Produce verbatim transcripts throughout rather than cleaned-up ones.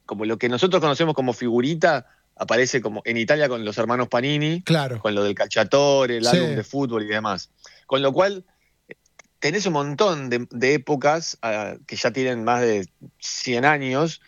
como lo que nosotros conocemos como figurita, aparece como en Italia con los hermanos Panini, claro. con lo del Calciatore, el Sí. álbum de fútbol y demás. Con lo cual, tenés un montón de, de épocas uh, que ya tienen más de cien años,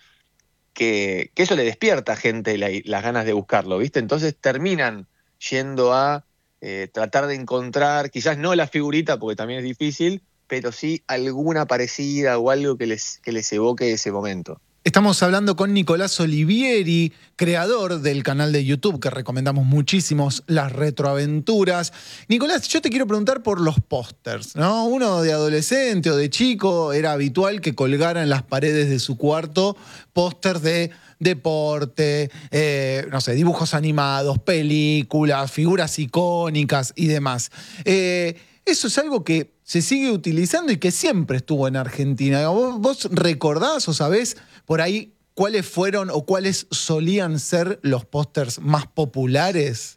que, que eso le despierta a gente la, las ganas de buscarlo, ¿viste? Entonces terminan yendo a eh, tratar de encontrar, quizás no la figurita, porque también es difícil, pero sí alguna parecida o algo que les, que les evoque ese momento. Estamos hablando con Nicolás Olivieri, creador del canal de YouTube que recomendamos muchísimos, Las Retroaventuras. Nicolás, yo te quiero preguntar por los pósters, ¿no? Uno de adolescente o de chico era habitual que colgara en las paredes de su cuarto pósters de deporte, eh, no sé, dibujos animados, películas, figuras icónicas y demás. Eh, eso es algo que se sigue utilizando y que siempre estuvo en Argentina. ¿Vos, vos recordás o sabés por ahí cuáles fueron o cuáles solían ser los pósters más populares?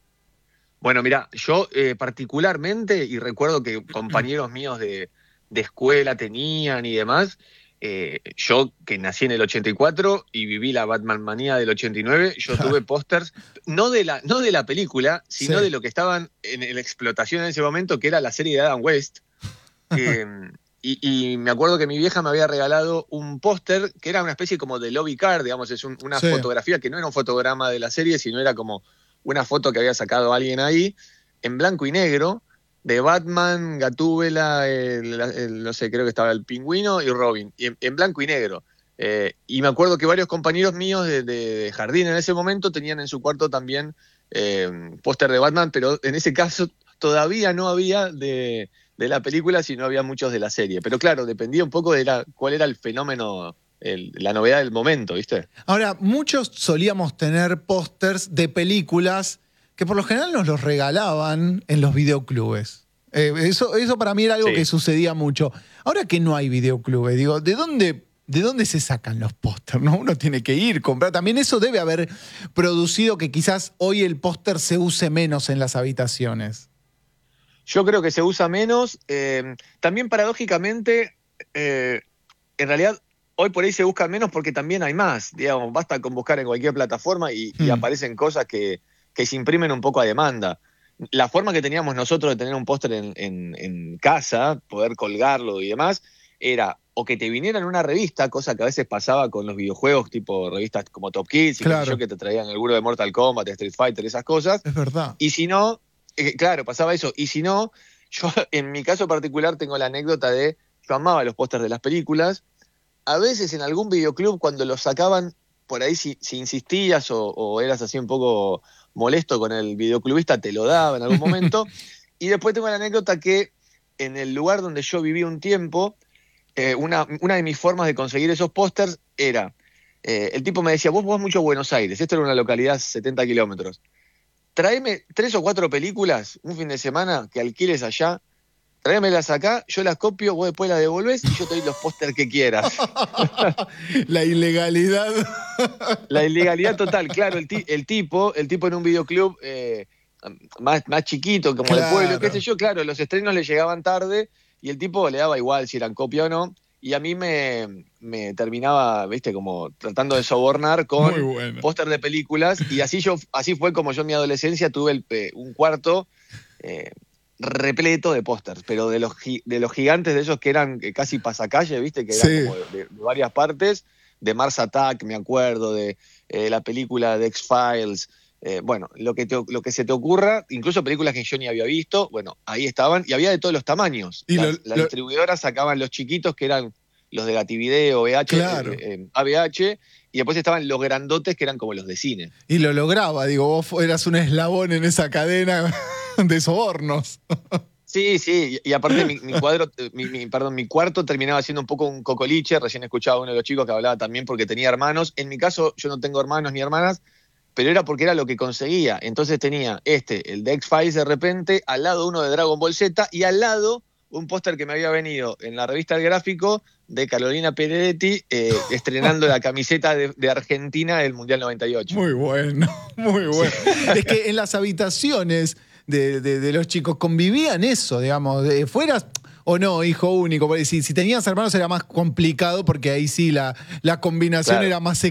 Bueno, mira, yo eh, particularmente, y recuerdo que compañeros míos de, de escuela tenían y demás, eh, yo que nací en el ochenta y cuatro y viví la Batman manía del ochenta y nueve, yo tuve pósters, no de la no de la película, sino sí. de lo que estaban en, en la explotación en ese momento, que era la serie de Adam West. Eh, y, y me acuerdo que mi vieja me había regalado un póster que era una especie como de lobby card, digamos, es un, una sí. fotografía que no era un fotograma de la serie, sino era como una foto que había sacado alguien ahí, en blanco y negro, de Batman, Gatúbela, el, el, no sé, creo que estaba el Pingüino y Robin, y en, en blanco y negro. Eh, y me acuerdo que varios compañeros míos de, de, de jardín en ese momento tenían en su cuarto también eh, póster de Batman, pero en ese caso todavía no había de, de la película, sino había muchos de la serie. Pero claro, dependía un poco de la, cuál era el fenómeno, el, la novedad del momento, ¿viste? Ahora, muchos solíamos tener pósters de películas que por lo general nos los regalaban en los videoclubes. Eh, eso, eso para mí era algo sí. que sucedía mucho. Ahora que no hay videoclubes, digo, ¿de dónde, de dónde se sacan los pósters? ¿No? Uno tiene que ir, comprar. También eso debe haber producido que quizás hoy el póster se use menos en las habitaciones. Yo creo que se usa menos. Eh, también paradójicamente, eh, en realidad, hoy por ahí se busca menos porque también hay más. Digamos, basta con buscar en cualquier plataforma y, mm. y aparecen cosas que... que se imprimen un poco a demanda. La forma que teníamos nosotros de tener un póster en, en, en casa, poder colgarlo y demás, era o que te viniera en una revista, cosa que a veces pasaba con los videojuegos, tipo revistas como Top Kids, y claro. que, yo, que te traían alguno de Mortal Kombat, de Street Fighter, esas cosas. Es verdad. Y si no, eh, claro, pasaba eso. Y si no, yo en mi caso particular tengo la anécdota de, yo amaba los pósters de las películas. A veces en algún videoclub, cuando los sacaban, por ahí si, si insistías o, o eras así un poco molesto con el videoclubista, te lo daba en algún momento. Y después tengo la anécdota que en el lugar donde yo viví un tiempo, eh, una, una de mis formas de conseguir esos pósters era, eh, el tipo me decía, vos vas mucho a Buenos Aires, esto era una localidad setenta kilómetros, tráeme tres o cuatro películas un fin de semana que alquiles allá, tráemelas acá, yo las copio, vos después las devolvés y yo te doy los pósters que quieras. La ilegalidad. La ilegalidad total, claro, el, ti, el tipo, el tipo en un videoclub eh, más, más chiquito, como claro. de pueblo, qué sé yo, claro, los estrenos le llegaban tarde y el tipo le daba igual si eran copia o no, y a mí me, me terminaba, viste, como tratando de sobornar con bueno. póster de películas, y así yo, así fue como yo en mi adolescencia tuve el, eh, un cuarto eh, repleto de pósters, pero de los, de los gigantes de esos que eran casi pasacalle, viste, que eran sí. como de, de varias partes, de Mars Attack, me acuerdo, de eh, la película de X-Files, eh, bueno, lo que, te, lo que se te ocurra, incluso películas que yo ni había visto, bueno, ahí estaban, y había de todos los tamaños. Y las lo, las lo... distribuidoras sacaban los chiquitos, que eran los de Gativideo, V H, claro. eh, eh, A V H, y después estaban los grandotes, que eran como los de cine. Y lo lograba, digo, vos eras un eslabón en esa cadena de sobornos. Sí, sí, y aparte mi, mi cuadro, mi, mi, perdón, mi cuarto terminaba siendo un poco un cocoliche. Recién escuchaba a uno de los chicos que hablaba también porque tenía hermanos. En mi caso, yo no tengo hermanos ni hermanas, pero era porque era lo que conseguía. Entonces tenía este, el de X-Files de repente, al lado uno de Dragon Ball Z y al lado un póster que me había venido en la revista El Gráfico de Carolina Peredetti eh, estrenando la camiseta de, de Argentina del Mundial noventa y ocho. Muy bueno, muy bueno. Sí. Es que en las habitaciones de, de, de los chicos convivían eso, digamos, de, fueras o no, hijo único. Si, si tenías hermanos era más complicado porque ahí sí la, la combinación claro. era más